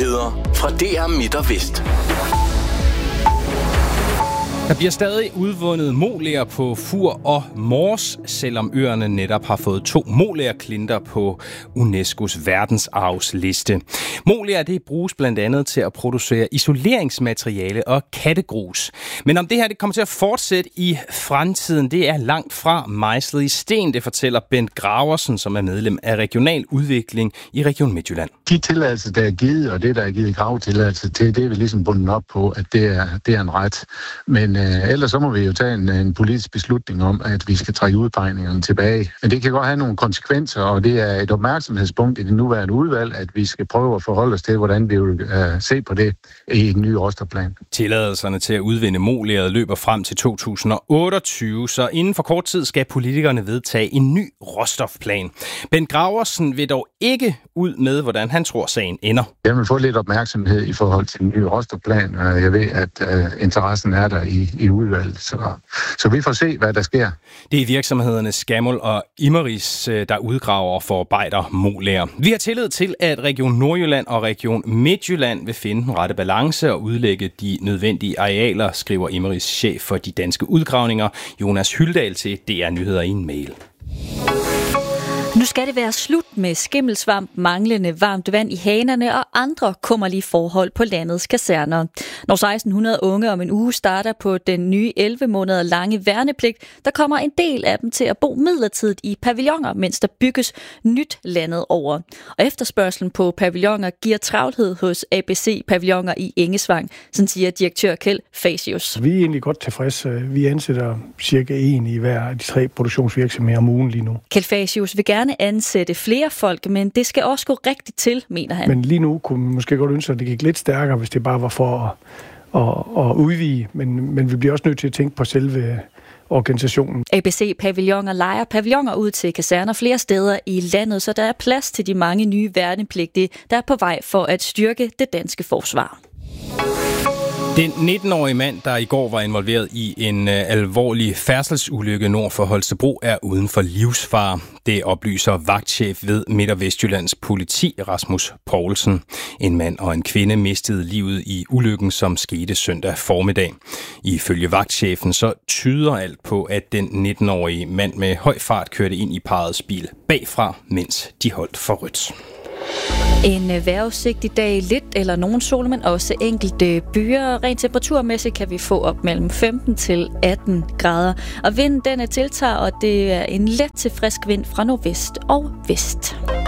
Nyheder fra DR Midt og Vest. Der bliver stadig udvundet moler på Fur og Mors, selvom øerne netop har fået 2 molerklinter på UNESCO's verdensarvsliste. Moler, det bruges blandt andet til at producere isoleringsmateriale og kattegrus. Men om det her det kommer til at fortsætte i fremtiden, det er langt fra mejslet i sten, det fortæller Bent Graversen, som er medlem af Regional Udvikling i Region Midtjylland. De tilladelser, der er givet, og det, der er givet gravetilladelse til, det er vi ligesom bundet op på, at det er en ret. Men ellers så må vi jo tage en politisk beslutning om, at vi skal trække udpegningerne tilbage. Men det kan godt have nogle konsekvenser, og det er et opmærksomhedspunkt i det nuværende udvalg, at vi skal prøve at forholde os til, hvordan vi vil se på det i den nye råstofplan. Tilladelserne til at udvinde moleret løber frem til 2028, så inden for kort tid skal politikerne vedtage en ny råstofplan. Bent Graversen vil dog ikke ud med, hvordan han tror, sagen ender. Jeg vil få lidt opmærksomhed i forhold til den nye råstofplan, og jeg ved, at interessen er der i udvalget. Så vi får se, hvad der sker. Det er virksomhederne Scammell og Imerys, der udgraver og forarbejder moler. Vi har tillid til, at Region Nordjylland og Region Midtjylland vil finde den rette balance og udlægge de nødvendige arealer, skriver Imerys chef for de danske udgravninger, Jonas Hyldal, til DR Nyheder i en mail. Nu skal det være slut med skimmelsvamp, manglende varmt vand i hanerne og andre kummerlige forhold på landets kaserner. Når 1600 unge om en uge starter på den nye 11 måneder lange værnepligt, der kommer en del af dem til at bo midlertidigt i pavilloner, mens der bygges nyt landet over. Og efterspørgselen på pavilloner giver travlhed hos ABC Pavilloner i Engesvang, sådan siger direktør Kjeld Fasius. Vi er egentlig godt tilfredse. Vi ansætter cirka 1 i hver af de 3 produktionsvirksomheder om ugen lige nu. Kjeld Fasius vil gerne ansætte flere folk, men det skal også gå rigtigt til, mener han. Men lige nu kunne man måske godt ønske, at det gik lidt stærkere, hvis det bare var for at udvide. Men vi bliver også nødt til at tænke på selve organisationen. ABC Pavilloner lejer pavilloner ud til kaserner flere steder i landet, så der er plads til de mange nye værnepligtige, der er på vej for at styrke det danske forsvar. Den 19-årige mand, der i går var involveret i en alvorlig færdselsulykke nord for Holstebro, er uden for livsfare. Det oplyser vagtchef ved Midt- og Vestjyllands politi, Rasmus Poulsen. En mand og en kvinde mistede livet i ulykken, som skete søndag formiddag. Ifølge vagtchefen så tyder alt på, at den 19-årige mand med høj fart kørte ind i parrets bil bagfra, mens de holdt for rødt. En vejrudsigt i dag, lidt eller nogen sol, men også enkelte byer. Rent temperaturmæssigt kan vi få op mellem 15 til 18 grader. Og vinden den tiltager, og det er en let til frisk vind fra nordvest og vest.